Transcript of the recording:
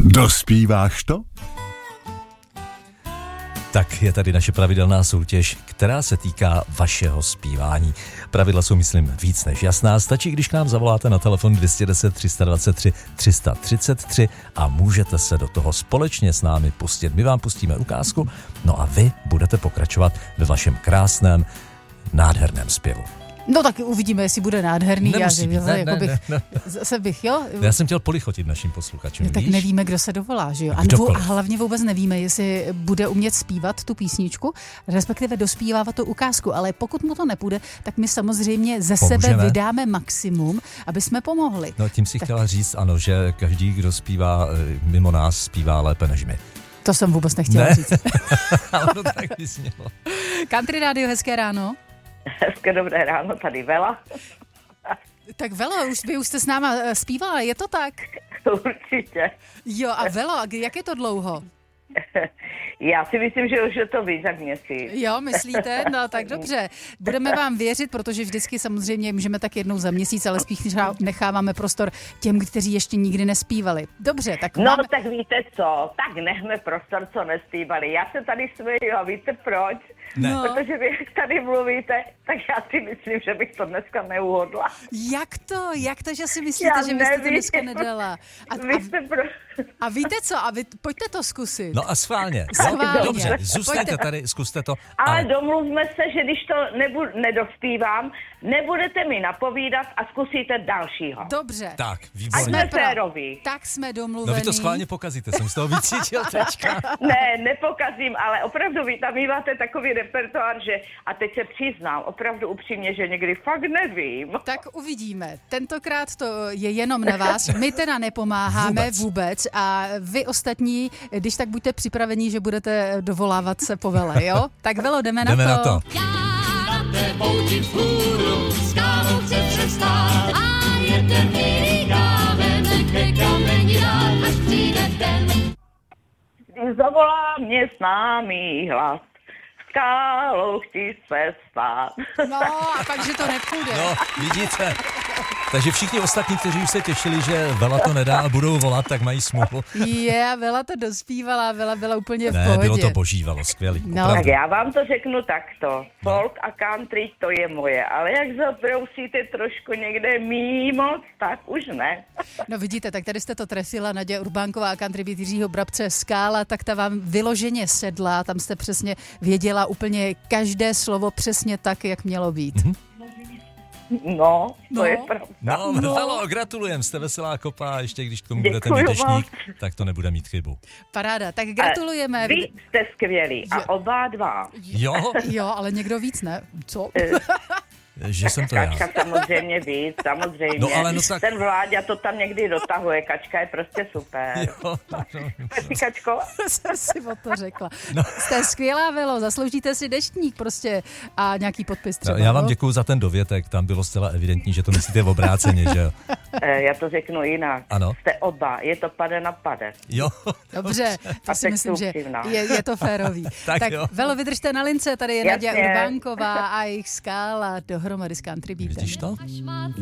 Dospíváš to? Tak je tady naše pravidelná soutěž, která se týká vašeho zpívání. Pravidla jsou, myslím, víc než jasná. Stačí, když k nám zavoláte na telefon 210 323 333 a můžete se do toho společně s námi pustit. My vám pustíme ukázku, no a vy budete pokračovat ve vašem krásném, nádherném zpěvu. No tak uvidíme, jestli bude nádherný. Zase bych, jo? Já jsem chtěl polichotit našim posluchačům. Tak nevíme, kdo se dovolá, že jo? A hlavně vůbec nevíme, jestli bude umět zpívat tu písničku, respektive dospívávat tu ukázku, ale pokud mu to nepůjde, tak my samozřejmě ze sebe vydáme maximum, aby jsme pomohli. No tím si chtěla říct, ano, že každý, kdo zpívá mimo nás, zpívá lépe než my. To jsem vůbec nechtěla říct. Ale to tak bys mělo. Country Radio, hezké ráno. Hezké dobré ráno, tady Vela. Tak Velo, vy už jste s náma zpívala, je to tak? Určitě. Jo, a Velo, jak je to dlouho? Já si myslím, že už je to víc jak měsíc. Jo, myslíte? No tak dobře. Budeme vám věřit, protože vždycky samozřejmě můžeme tak jednou za měsíc, ale spíš necháváme prostor těm, kteří ještě nikdy nespívali. Dobře, tak No tak víte co, tak nechme prostor, co nespívali. Já se tady směju a víte proč? Ne. Protože vy jak tady mluvíte, tak já si myslím, že bych to dneska neuhodla. Jak to, že si myslíte, že byste to dneska nedala? A víte co, pojďte to zkusit. No a schválně. Dobře, zůstaňte tady, zkuste to. Ale domluvme se, že když to nedospívám, nebudete mi napovídat a zkusíte dalšího. Dobře. Tak, výborně. Jsme féroví. Tak jsme domluvení. No vy to schválně pokazíte, jsem z toho vycítil teďka. Ne, nepokazím, ale opravdu vy tam máte takový repertoár, že, a teď se přiznám, opravdu upřímně, že někdy fakt nevím. Tak uvidíme. Tentokrát to je jenom na vás. My teda nepomáháme vůbec a vy ostatní, když tak buďte připravení, že budete dovolávat se po Vele, jo? Tak Velo, jdeme na to. Když zavolá mě známý hlas, skálou chci se stát. No a pak, že to nepůjde. No, vidíte. Takže všichni ostatní, kteří už se těšili, že Vela to nedá a budou volat, tak mají smůlu. Vela to dospívala, Vela byla úplně v pohodě. Ne, bylo to boží, Velo, skvělý. No. Tak já vám to řeknu takto. Folk a country, to je moje, ale jak zabrousíte trošku někde mimo, tak už ne. No vidíte, tak tady jste to trefila, Naděja Urbánková a country beat Jiřího Brabce Skála, tak ta vám vyloženě sedla, tam jste přesně věděla úplně každé slovo přesně tak, jak mělo být. No, to je pravda. No, Velo, gratulujem, jste veselá kopa a ještě když k tomu budete mít dešník, tak to nebude mít chybu. Paráda, tak gratulujeme. Vy jste skvělí a oba dva. Jo? Jo, ale někdo víc, ne? Co? Že jsem to já. Kačka samozřejmě víc, samozřejmě. No, ale tak... Ten Vláďa to tam někdy dotahuje, Kačka je prostě super. Jo, Kačko? Jsem si o to řekla. No. Jste skvělá, Velo, zasloužíte si deštník prostě a nějaký podpis třeba. No, já vám děkuju za ten dovětek, tam bylo zcela evidentní, že to myslíte v obráceně, že jo? Já to řeknu jinak. Ano. Jste oba, je to pade na pade. Jo. Dobře, to si myslím, že je to férový. tak Velo, vydržte na lince, tady je Naděja Urbánková a jejich Skála dohromady s country beatem. Vidíš to?